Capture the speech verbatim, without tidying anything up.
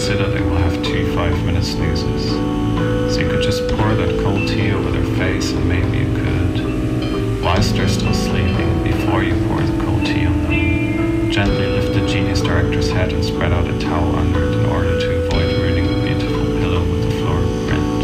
consider they will have two five-minute snoozes. So you could just pour that cold tea over their face, and maybe you could, whilst they're still sleeping, before you pour the cold tea on them, gently lift the genius director's head and spread out a towel under it.